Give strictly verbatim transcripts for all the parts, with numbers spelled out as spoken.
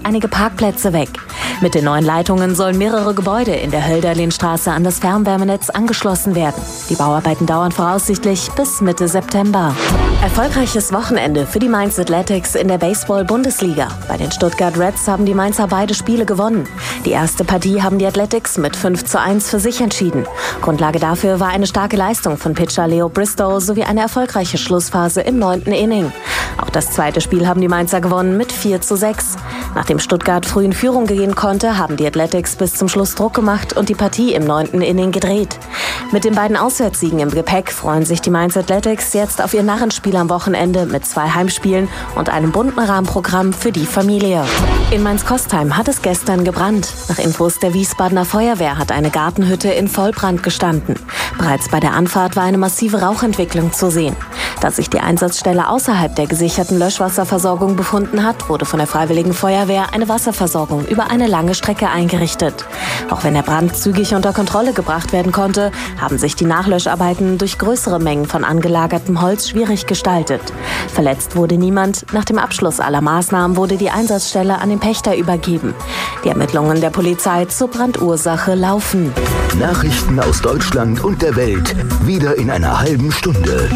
einige Parkplätze weg. Mit den neuen Leitungen sollen mehrere Gebäude in der Hölderlinstraße an das Fernwärmenetz angeschlossen werden. Die Bauarbeiten dauern voraussichtlich bis Mitte September. Erfolgreiches Wochenende für die Mainz Athletics in der Baseball-Bundesliga. Bei den Stuttgart Reds haben die Mainzer beide Spiele gewonnen. Die erste Partie haben die Athletics mit fünf zu eins für sich entschieden. Grundlage dafür war eine starke Leistung von Pitcher Leo Bristow sowie eine erfolgreiche Schlussphase im neunten Inning. Auch das zweite Spiel haben die Mainzer gewonnen mit vier zu sechs. Nachdem Stuttgart früh in Führung gehen konnte, haben die Athletics bis zum Schluss Druck gemacht und die Partie im neunten Inning gedreht. Mit den beiden Auswärtssiegen im Gepäck freuen sich die Mainz Athletics jetzt auf ihr Narrenspiel am Wochenende mit zwei Heimspielen und einem bunten Rahmenprogramm für die Familie. In Mainz-Kostheim hat es gestern gebrannt. Nach Infos der Wiesbadener Feuerwehr hat eine Gartenhütte in Vollbrand gestanden. Bereits bei der Anfahrt war eine massive Rauchentwicklung zu sehen. Da sich die Einsatzstelle außerhalb der gesicherten Löschwasserversorgung befunden hat, wurde von der Freiwilligen Feuerwehr eine Wasserversorgung über eine lange Strecke eingerichtet. Auch wenn der Brand zügig unter Kontrolle gebracht werden konnte, haben sich die Nachlöscharbeiten durch größere Mengen von angelagertem Holz schwierig gestaltet. Verletzt wurde niemand. Nach dem Abschluss aller Maßnahmen wurde die Einsatzstelle an den Pächter übergeben. Die Ermittlungen der Polizei zur Brandursache laufen. Nachrichten aus Deutschland und der Welt. Wieder in einer halben Stunde.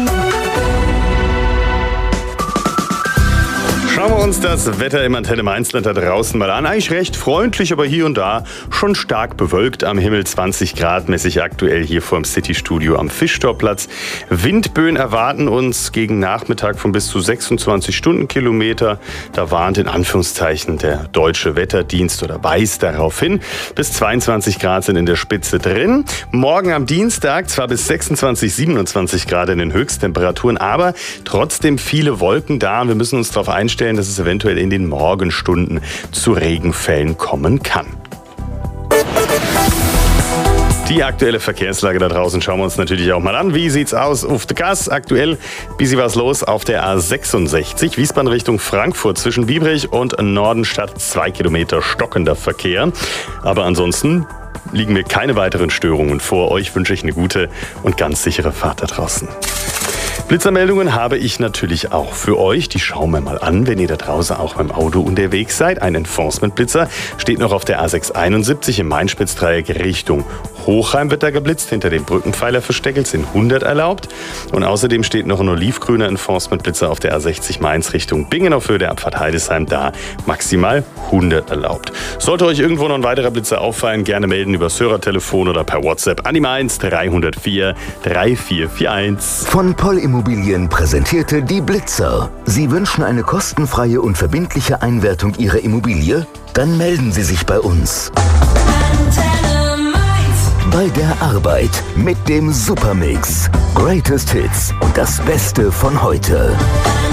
Schauen wir uns das Wetter im Antenne Mainzland da draußen mal an. Eigentlich recht freundlich, aber hier und da schon stark bewölkt am Himmel. zwanzig Grad mäßig aktuell hier vorm City-Studio am Fischtorplatz. Windböen erwarten uns gegen Nachmittag von bis zu sechsundzwanzig Stundenkilometer. Da warnt in Anführungszeichen der Deutsche Wetterdienst oder weist darauf hin. Bis zweiundzwanzig Grad sind in der Spitze drin. Morgen am Dienstag zwar bis sechsundzwanzig, siebenundzwanzig Grad in den Höchsttemperaturen, aber trotzdem viele Wolken da. Wir müssen uns darauf einstellen, dass es eventuell in den Morgenstunden zu Regenfällen kommen kann. Die aktuelle Verkehrslage da draußen schauen wir uns natürlich auch mal an. Wie sieht's aus auf der Gas? Aktuell bisschen was los auf der A sechsundsechzig, Wiesbaden Richtung Frankfurt zwischen Biebrich und Nordenstadt. Zwei Kilometer stockender Verkehr. Aber ansonsten liegen mir keine weiteren Störungen vor. Euch wünsche ich eine gute und ganz sichere Fahrt da draußen. Blitzermeldungen habe ich natürlich auch für euch. Die schauen wir mal an, wenn ihr da draußen auch beim Auto unterwegs seid. Ein Enforcement-Blitzer steht noch auf der A sechshunderteinundsiebzig im Main-Spitz-Dreieck Richtung Hochheim wird da geblitzt. Hinter dem Brückenpfeiler versteckelt sind hundert erlaubt. Und außerdem steht noch ein olivgrüner Enforcement-Blitzer auf der A sechzig Mainz Richtung Bingen auf Höhe der Abfahrt Heidesheim. Da maximal hundert erlaubt. Sollte euch irgendwo noch ein weiterer Blitzer auffallen, gerne melden über das Hörertelefon oder per WhatsApp an die Mainz drei null vier, drei vier vier eins. Von Poll Immobilien präsentierte die Blitzer. Sie wünschen eine kostenfreie und verbindliche Einwertung Ihrer Immobilie? Dann melden Sie sich bei uns. Bei der Arbeit mit dem Supermix. Greatest Hits und das Beste von heute.